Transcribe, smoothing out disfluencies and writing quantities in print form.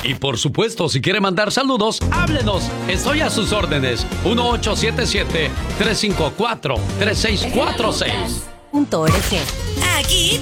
Y por supuesto, si quiere mandar saludos, háblenos. Estoy a sus órdenes. 1877-354-3646. .org. Aquí